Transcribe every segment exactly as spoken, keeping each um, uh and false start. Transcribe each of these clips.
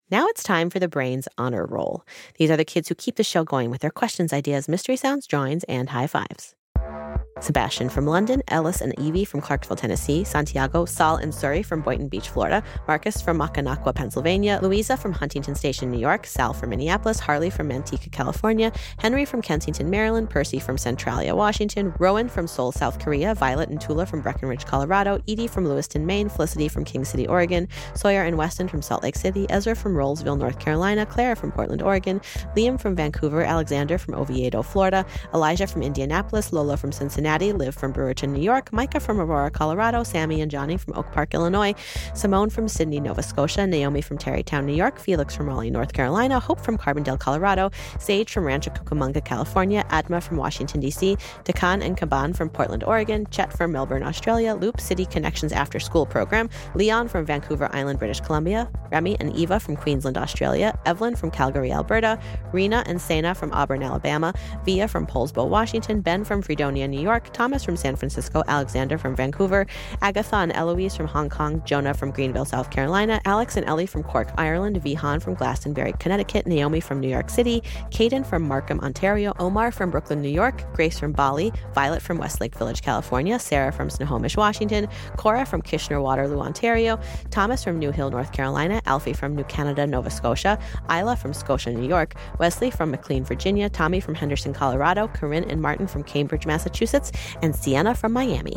Now it's time for the Brains Honor Roll. These are the kids who keep the show going with their questions, ideas, mystery sounds, drawings, and high fives. Sebastian from London, Ellis and Evie from Clarksville, Tennessee, Santiago, Sal and Surrey from Boynton Beach, Florida, Marcus from Mackinac, Pennsylvania, Louisa from Huntington Station, New York, Sal from Minneapolis, Harley from Manteca, California, Henry from Kensington, Maryland, Percy from Centralia, Washington, Rowan from Seoul, South Korea, Violet and Tula from Breckenridge, Colorado, Edie from Lewiston, Maine, Felicity from King City, Oregon, Sawyer and Weston from Salt Lake City, Ezra from Rollsville, North Carolina, Clara from Portland, Oregon, Liam from Vancouver, Alexander from Oviedo, Florida, Elijah from Indianapolis, Lola from Cincinnati, Liv from Brewerton, New York, Micah from Aurora, Colorado, Sammy and Johnny from Oak Park, Illinois, Simone from Sydney, Nova Scotia, Naomi from Tarrytown, New York, Felix from Raleigh, North Carolina, Hope from Carbondale, Colorado, Sage from Rancho Cucamonga, California, Adma from Washington, D C, Dakan and Kaban from Portland, Oregon, Chet from Melbourne, Australia, Loop City Connections After School Program, Leon from Vancouver Island, British Columbia, Remy and Eva from Queensland, Australia, Evelyn from Calgary, Alberta, Rena and Sena from Auburn, Alabama, Via from Polesbo, Washington, Ben from Fredonia, New York, Thomas from San Francisco, Alexander from Vancouver, Agatha and Eloise from Hong Kong, Jonah from Greenville, South Carolina, Alex and Ellie from Cork, Ireland, Vihan from Glastonbury, Connecticut, Naomi from New York City, Caden from Markham, Ontario, Omar from Brooklyn, New York, Grace from Bali, Violet from Westlake Village, California, Sarah from Snohomish, Washington, Cora from Kitchener, Waterloo, Ontario, Thomas from New Hill, North Carolina, Alfie from New Canada, Nova Scotia, Isla from Scotia, New York, Wesley from McLean, Virginia, Tommy from Henderson, Colorado, Corinne and Martin from Cambridge, Massachusetts, and Sienna from Miami.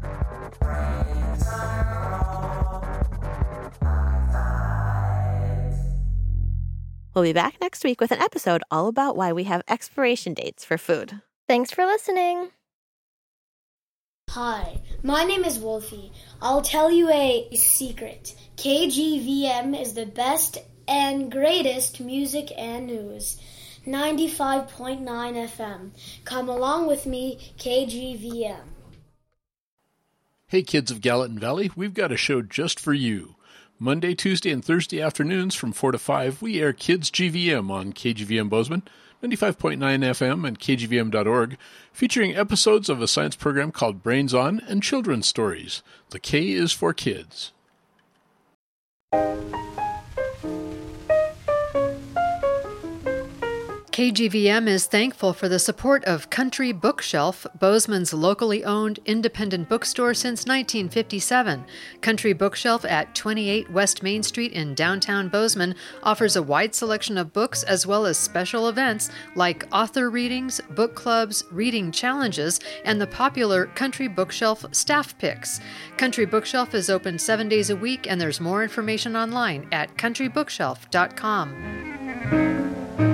We'll be back next week with an episode all about why we have expiration dates for food. Thanks for listening. Hi, my name is Wolfie. I'll tell you a secret. K G V M is the best and greatest music and news. ninety-five point nine F M. Come along with me, K G V M. Hey kids of Gallatin Valley, we've got a show just for you. Monday, Tuesday, and Thursday afternoons from four to five, we air Kids G V M on K G V M Bozeman, ninety-five point nine F M and K G V M dot org, featuring episodes of a science program called Brains On and children's stories. The K is for kids. K G V M is thankful for the support of Country Bookshelf, Bozeman's locally owned independent bookstore since nineteen fifty-seven. Country Bookshelf at twenty-eight West Main Street in downtown Bozeman offers a wide selection of books as well as special events like author readings, book clubs, reading challenges, and the popular Country Bookshelf staff picks. Country Bookshelf is open seven days a week, and there's more information online at country bookshelf dot com.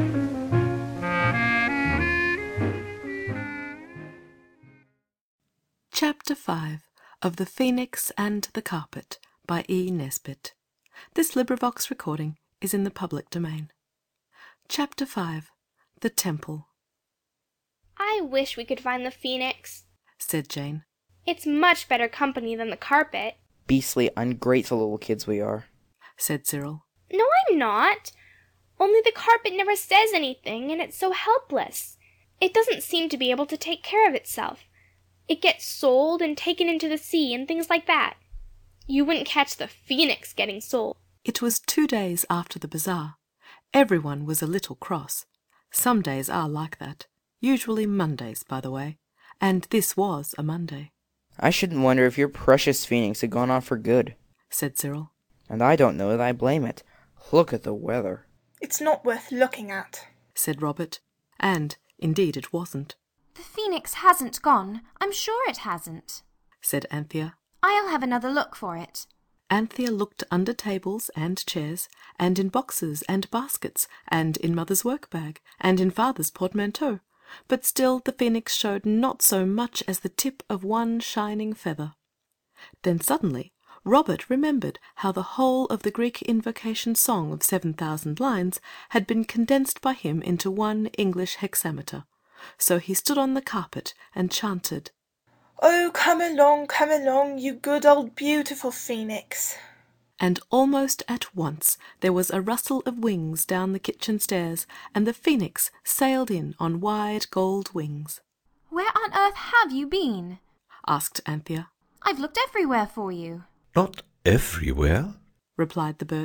Chapter five of The Phoenix and the Carpet by E. Nesbit. This LibriVox recording is in the public domain. Chapter five. The Temple. I wish we could find the Phoenix, said Jane. It's much better company than the carpet. Beastly, ungrateful little kids we are, said Cyril. No, I'm not. Only the carpet never says anything, and it's so helpless. It doesn't seem to be able to take care of itself. It gets sold and taken into the sea and things like that. You wouldn't catch the Phoenix getting sold. It was two days after the bazaar. Everyone was a little cross. Some days are like that. Usually Mondays, by the way. And this was a Monday. I shouldn't wonder if your precious Phoenix had gone off for good, said Cyril. And I don't know that I blame it. Look at the weather. It's not worth looking at, said Robert. And, indeed, it wasn't. The Phoenix hasn't gone. I'm sure it hasn't, said Anthea. I'll have another look for it. Anthea looked under tables and chairs, and in boxes and baskets, and in Mother's work-bag, and in Father's portmanteau, but still the Phoenix showed not so much as the tip of one shining feather. Then suddenly Robert remembered how the whole of the Greek invocation song of seven thousand lines had been condensed by him into one English hexameter. So he stood on the carpet and chanted, "Oh, come along, come along, you good old beautiful Phoenix." And almost at once there was a rustle of wings down the kitchen stairs, and the Phoenix sailed in on wide gold wings. "Where on earth have you been?" asked Anthea. "I've looked everywhere for you." "Not everywhere," replied the bird.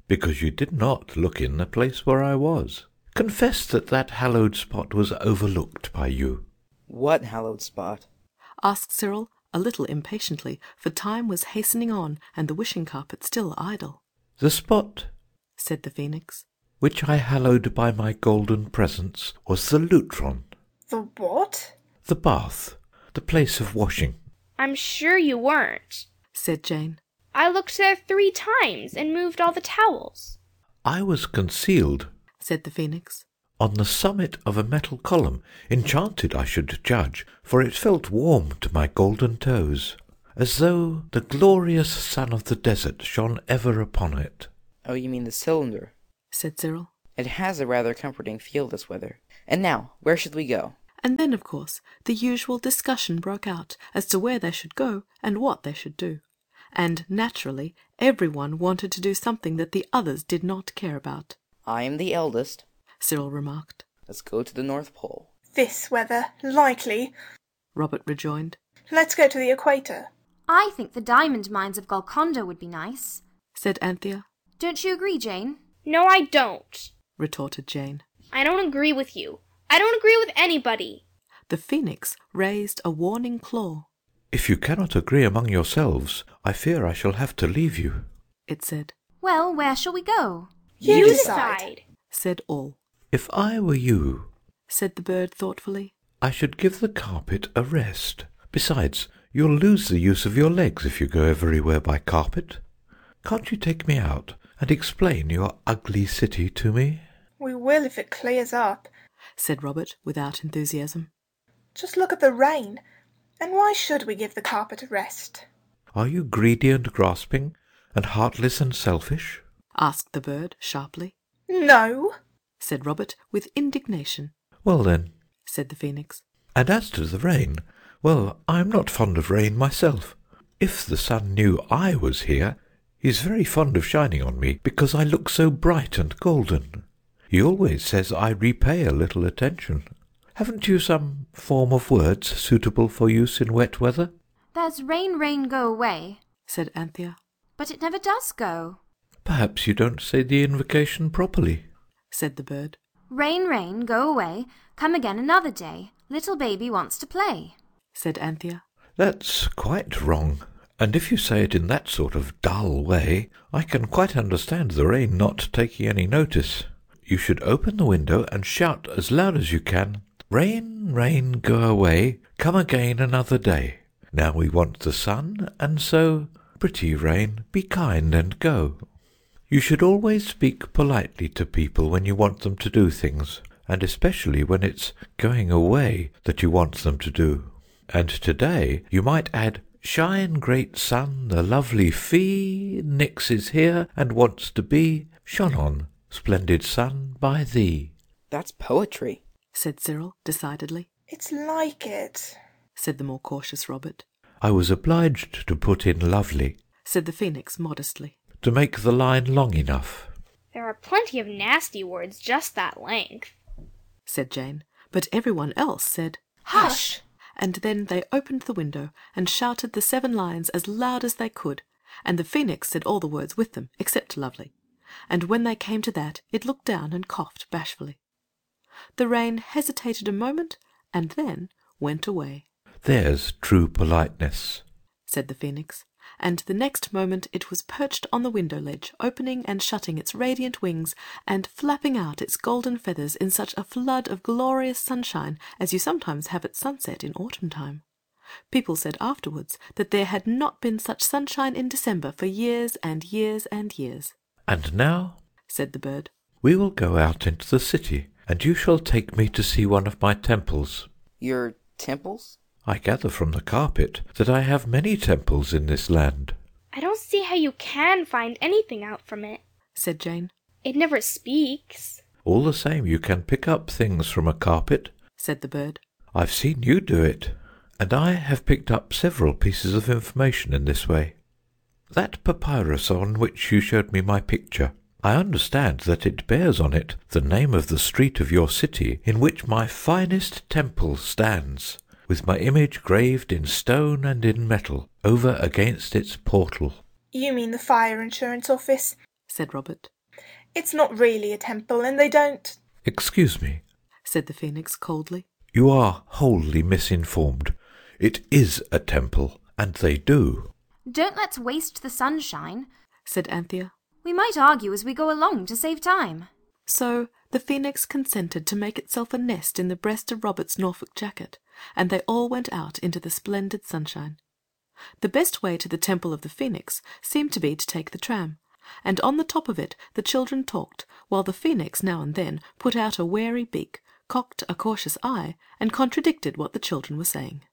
because you did not look in the place where I was. Confess that that hallowed spot was overlooked by you. What hallowed spot? Asked Cyril, a little impatiently, for time was hastening on and the wishing carpet still idle. The spot, said the Phoenix, which I hallowed by my golden presence, was the lutron. The what? The bath, the place of washing. I'm sure you weren't, said Jane. I looked there three times and moved all the towels. I was concealed, said the Phoenix, on the summit of a metal column, enchanted, I should judge, for it felt warm to my golden toes, as though the glorious sun of the desert shone ever upon it. Oh, you mean the cylinder, said Cyril. It has a rather comforting feel this weather. And now, where should we go? And then, of course, the usual discussion broke out as to where they should go and what they should do. And, naturally, everyone wanted to do something that the others did not care about. I am the eldest, Cyril remarked. Let's go to the North Pole. This weather, likely, Robert rejoined. Let's go to the equator. I think the diamond mines of Golconda would be nice, said Anthea. Don't you agree, Jane? No, I don't, retorted Jane. I don't agree with you. I don't agree with anybody. The Phoenix raised a warning claw. If you cannot agree among yourselves, I fear I shall have to leave you, it said. Well, where shall we go? You, you decide, decide, said all. If I were you, said the bird thoughtfully, I should give the carpet a rest. Besides, you'll lose the use of your legs if you go everywhere by carpet. Can't you take me out and explain your ugly city to me? We will if it clears up, said Robert without enthusiasm. Just look at the rain. And why should we give the carpet a rest? Are you greedy and grasping, and heartless and selfish? Asked the bird sharply. No, said Robert with indignation. Well then, said the Phoenix. And as to the rain, well, I am not fond of rain myself. If the sun knew I was here, he is very fond of shining on me because I look so bright and golden. He always says I repay a little attention. Haven't you some form of words suitable for use in wet weather? There's rain, rain, go away, said Anthea. But it never does go. Perhaps you don't say the invocation properly, said the bird. Rain, rain, go away, come again another day. Little baby wants to play, said Anthea. That's quite wrong. And if you say it in that sort of dull way, I can quite understand the rain not taking any notice. You should open the window and shout as loud as you can, Rain, rain, go away, come again another day. Now we want the sun, and so, pretty rain, be kind and go. You should always speak politely to people when you want them to do things, and especially when it's going away that you want them to do. And today you might add, Shine, great sun, the lovely Phoenix is here and wants to be shone on, splendid sun, by thee. That's poetry, said Cyril decidedly. It's like it, said the more cautious Robert. I was obliged to put in lovely, said the Phoenix modestly, to make the line long enough. There are plenty of nasty words just that length, said Jane, but everyone else said, Hush! And then they opened the window and shouted the seven lines as loud as they could, and the Phoenix said all the words with them, except lovely. And when they came to that, it looked down and coughed bashfully. The rain hesitated a moment, and then went away. There's true politeness, said the Phoenix, and the next moment it was perched on the window ledge, opening and shutting its radiant wings, and flapping out its golden feathers in such a flood of glorious sunshine as you sometimes have at sunset in autumn time. People said afterwards that there had not been such sunshine in December for years and years and years. And now, said the bird, we will go out into the city, and you shall take me to see one of my temples. Your temples? I gather from the carpet that I have many temples in this land. I don't see how you can find anything out from it, said Jane. It never speaks. All the same, you can pick up things from a carpet, said the bird. I've seen you do it, and I have picked up several pieces of information in this way. That papyrus on which you showed me my picture, I understand that it bears on it the name of the street of your city in which my finest temple stands, with my image graved in stone and in metal, over against its portal. You mean the fire insurance office? said Robert. It's not really a temple, and they don't... Excuse me, said the Phoenix coldly. You are wholly misinformed. It is a temple, and they do. Don't let's waste the sunshine, said Anthea. We might argue as we go along to save time. So the Phoenix consented to make itself a nest in the breast of Robert's Norfolk jacket, and they all went out into the splendid sunshine. The best way to the Temple of the Phoenix seemed to be to take the tram, and on the top of it the children talked, while the Phoenix now and then put out a wary beak, cocked a cautious eye, and contradicted what the children were saying.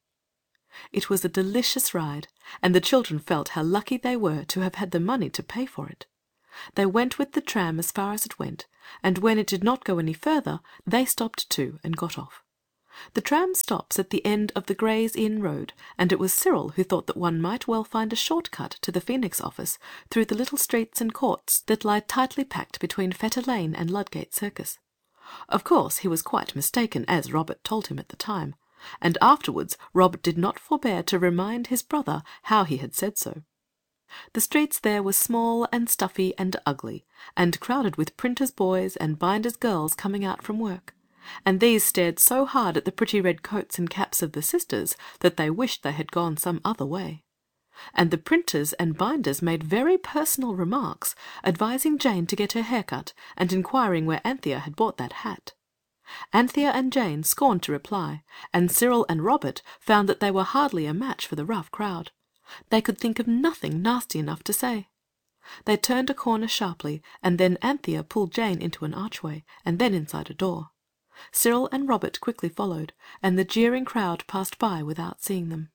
It was a delicious ride, and the children felt how lucky they were to have had the money to pay for it. They went with the tram as far as it went, and when it did not go any further, they stopped too and got off. The tram stops at the end of the Gray's Inn Road, and it was Cyril who thought that one might well find a short cut to the Phoenix office through the little streets and courts that lie tightly packed between Fetter Lane and Ludgate Circus. Of course, he was quite mistaken, as Robert told him at the time, and afterwards Robert did not forbear to remind his brother how he had said so. The streets there were small and stuffy and ugly, and crowded with printers' boys and binders' girls coming out from work, and these stared so hard at the pretty red coats and caps of the sisters that they wished they had gone some other way. And the printers and binders made very personal remarks, advising Jane to get her hair cut, and inquiring where Anthea had bought that hat. Anthea and Jane scorned to reply, and Cyril and Robert found that they were hardly a match for the rough crowd. They could think of nothing nasty enough to say. They turned a corner sharply, and then Anthea pulled Jane into an archway, and then inside a door. Cyril and Robert quickly followed, and the jeering crowd passed by without seeing them.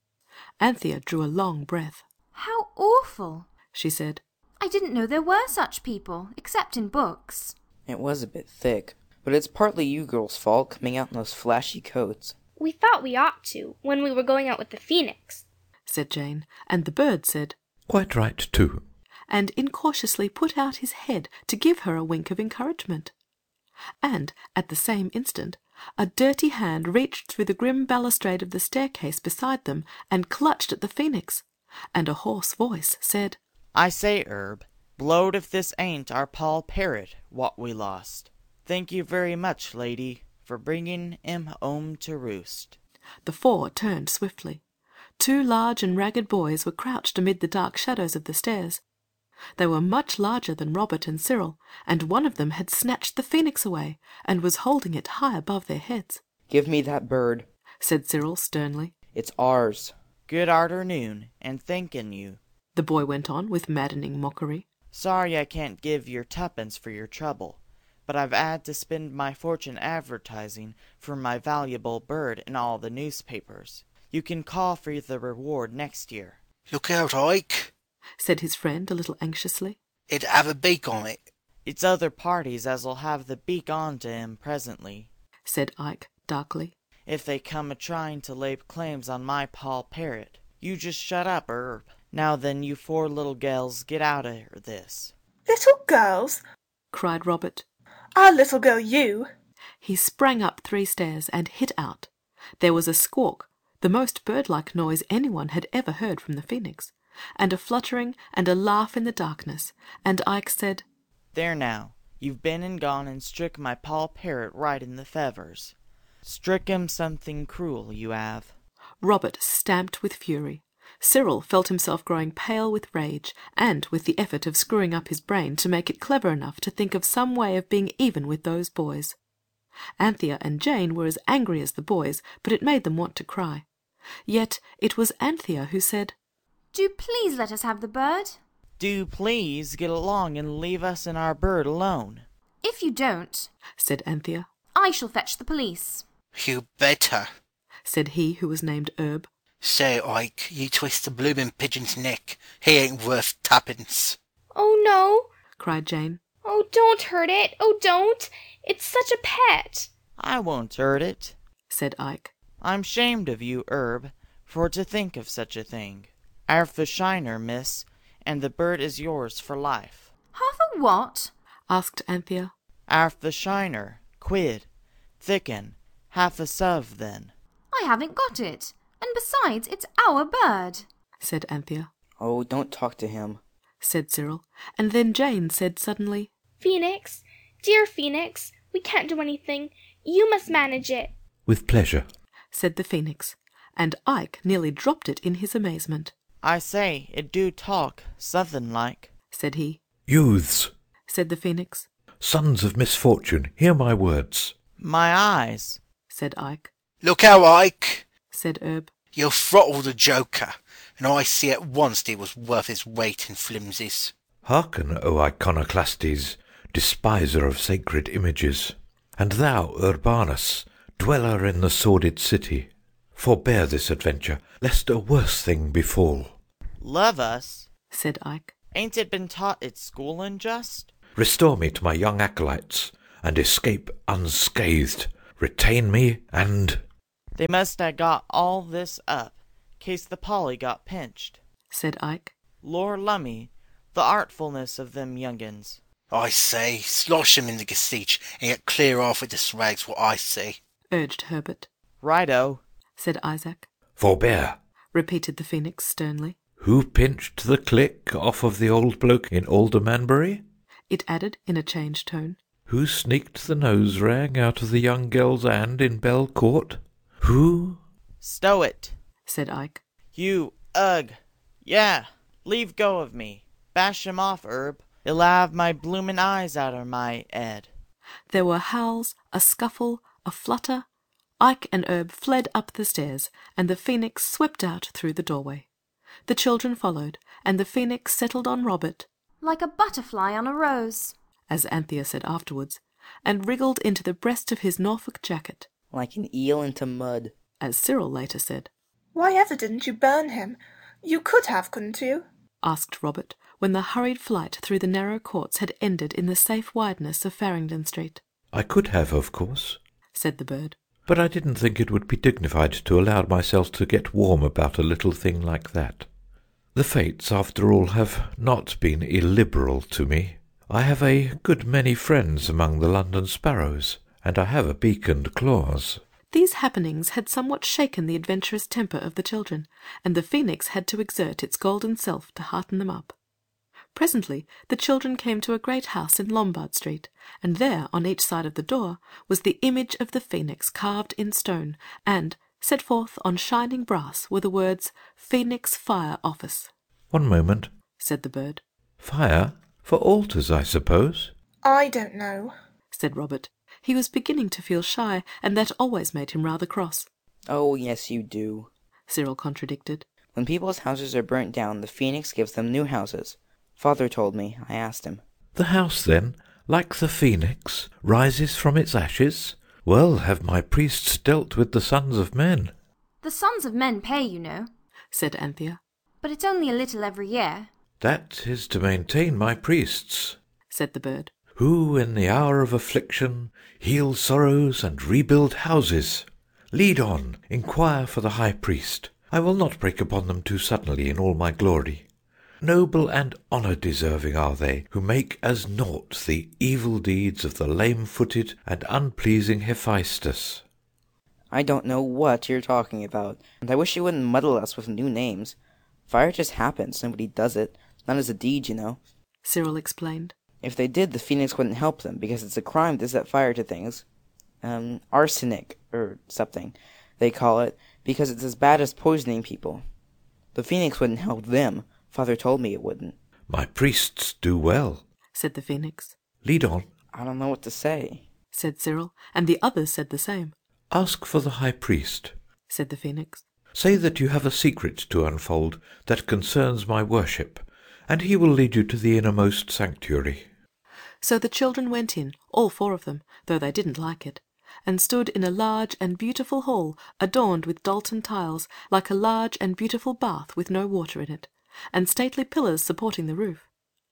Anthea drew a long breath. How awful, she said. I didn't know there were such people, except in books. It was a bit thick, but it's partly you girls' fault coming out in those flashy coats. We thought we ought to, when we were going out with the Phoenix, said Jane, and the bird said, Quite right, too, and incautiously put out his head to give her a wink of encouragement. And, at the same instant, a dirty hand reached through the grim balustrade of the staircase beside them and clutched at the Phoenix, and a hoarse voice said, I say, Herb, blowed if this ain't our Paul Parrot, what we lost. Thank you very much, lady, for bringing him home to roost. The four turned swiftly. Two large and ragged boys were crouched amid the dark shadows of the stairs. They were much larger than Robert and Cyril, and one of them had snatched the Phoenix away, and was holding it high above their heads. Give me that bird, said Cyril sternly. It's ours. Good arternoon, and thankin' you, the boy went on with maddening mockery. Sorry I can't give yer tuppence for your trouble, but I've had to spend my fortune advertising for my valuable bird in all the newspapers. You can call for the reward next year. Look out, Ike, said his friend a little anxiously. It'd have a beak on it. It's other parties as'll have the beak on to him presently, said Ike darkly, if they come a-trying to lay claims on my Paul Parrot. You just shut up, Herb. Now then, you four little gals, get out of this. Little girls? cried Robert. Our little girl, you. He sprang up three stairs and hit out. There was a squawk, the most bird-like noise anyone had ever heard from the Phoenix, and a fluttering and a laugh in the darkness, and Ike said, There now, you've been and gone and strick my Paul Parrot right in the fevers. Strick him something cruel, you have. Robert stamped with fury. Cyril felt himself growing pale with rage, and with the effort of screwing up his brain to make it clever enough to think of some way of being even with those boys. Anthea and Jane were as angry as the boys, but it made them want to cry. Yet it was Anthea who said, Do please let us have the bird. Do please get along and leave us and our bird alone. If you don't, said Anthea, I shall fetch the police. You better, said he who was named Herb. Say, Ike, you twist the bloomin' pigeon's neck. He ain't worth tuppence. Oh, no, cried Jane. Oh, don't hurt it. Oh, don't. It's such a pet. I won't hurt it, said Ike. I'm shamed of you, Herb, for to think of such a thing. Half a shiner, miss, and the bird is yours for life. Half a what? asked Anthea. Half a shiner, quid, thicken, half a sov, then. I haven't got it, and besides, it's our bird, said Anthea. Oh, don't talk to him, said Cyril, and then Jane said suddenly, Phoenix, dear Phoenix, we can't do anything. You must manage it. With pleasure, said the Phoenix, and Ike nearly dropped it in his amazement. I say, it do talk, something like, said he. Youths, said the Phoenix. Sons of misfortune, hear my words. My eyes, said Ike. Look out, Ike, said Herb. You'll throttle the Joker, and I see at once he was worth his weight in flimsies. Hearken, O Iconoclastes, despiser of sacred images, and thou, Urbanus, dweller in the sordid city, forbear this adventure, lest a worse thing befall. Love us, said Ike. Ain't it been taught at school and just? Restore me to my young acolytes, and escape unscathed. Retain me, and... They must ha' got all this up, case the Polly got pinched, said Ike. Lor' lummy, the artfulness of them young'uns. I say, slosh him in the gestich, and get clear off with the swags, what I say, urged Herbert. Righto, said Isaac. Forbear, repeated the Phoenix sternly. Who pinched the click off of the old bloke in Aldermanbury? It added in a changed tone. Who sneaked the nose-rag out of the young girl's hand in Bell Court? Who? Stow it, said Ike. You, ugh, yeah, leave go of me. Bash him off, Herb. He'll have my bloomin' eyes out of my head. There were howls, a scuffle, a flutter. Ike and Herb fled up the stairs, and the Phoenix swept out through the doorway. The children followed, and the Phoenix settled on Robert, like a butterfly on a rose, as Anthea said afterwards, and wriggled into the breast of his Norfolk jacket, like an eel into mud, as Cyril later said. Why ever didn't you burn him? You could have, couldn't you? asked Robert, when the hurried flight through the narrow courts had ended in the safe wideness of Farringdon Street. I could have, of course, said the bird. But I didn't think it would be dignified to allow myself to get warm about a little thing like that. The fates, after all, have not been illiberal to me. I have a good many friends among the London sparrows, and I have a beak and claws. These happenings had somewhat shaken the adventurous temper of the children, and the Phoenix had to exert its golden self to hearten them up. Presently the children came to a great house in Lombard Street, and there, on each side of the door, was the image of the Phoenix carved in stone, and set forth on shining brass were the words, Phoenix Fire Office. One moment, said the bird. Fire? For altars, I suppose? I don't know, said Robert. He was beginning to feel shy, and that always made him rather cross. Oh, yes, you do, Cyril contradicted. When people's houses are burnt down, the Phoenix gives them new houses. Father told me. I asked him. The house, then, like the Phoenix, rises from its ashes? Well, have my priests dealt with the sons of men? The sons of men pay, you know, said Anthea. But it's only a little every year. That is to maintain my priests, said the bird, who in the hour of affliction heal sorrows and rebuild houses. Lead on, inquire for the high priest. I will not break upon them too suddenly in all my glory. Noble and honour-deserving are they, who make as naught the evil deeds of the lame-footed and unpleasing Hephaestus. I don't know what you're talking about, and I wish you wouldn't muddle us with new names. Fire just happens, nobody does it, not as a deed, you know, Cyril explained. If they did, the Phoenix wouldn't help them, because it's a crime to set fire to things. Um, arsenic, or something, they call it, because it's as bad as poisoning people. The Phoenix wouldn't help them. Father told me it wouldn't. My priests do well, said the Phoenix. Lead on. I don't know what to say, said Cyril, and the others said the same. Ask for the high priest, said the Phoenix. Say that you have a secret to unfold that concerns my worship, and he will lead you to the innermost sanctuary. So the children went in, all four of them, though they didn't like it, and stood in a large and beautiful hall adorned with Dalton tiles, like a large and beautiful bath with no water in it, and stately pillars supporting the roof.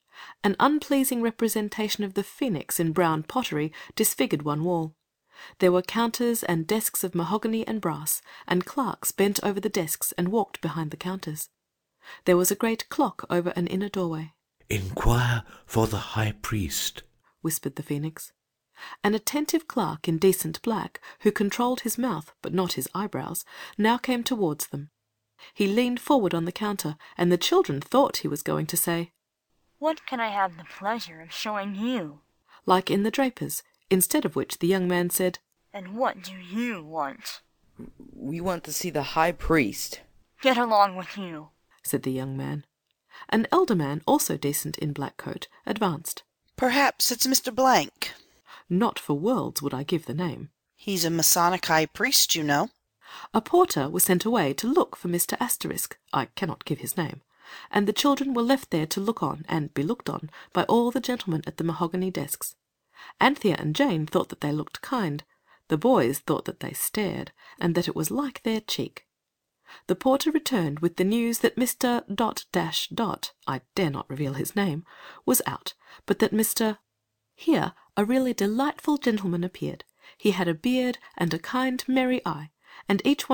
An unpleasing representation of the Phoenix in brown pottery disfigured one wall. There were counters and desks of mahogany and brass, and clerks bent over the desks and walked behind the counters. There was a great clock over an inner doorway. Inquire for the high priest, whispered the Phoenix. An attentive clerk in decent black, who controlled his mouth but not his eyebrows, now came towards them. He leaned forward on the counter, and the children thought he was going to say, What can I have the pleasure of showing you? Like in the Drapers, instead of which the young man said, And what do you want? We want to see the high priest. Get along with you, said the young man. An elder man, also decent in black coat, advanced. Perhaps it's Mister Blank. Not for worlds would I give the name. He's a Masonic high priest, you know. A porter was sent away to look for Mister Asterisk, I cannot give his name, and the children were left there to look on and be looked on by all the gentlemen at the mahogany desks. Anthea and Jane thought that they looked kind. The boys thought that they stared, and that it was like their cheek. The porter returned with the news that Mister Dot Dash Dot, I dare not reveal his name, was out, but that Mister Here a really delightful gentleman appeared. He had a beard and a kind, merry eye, and each one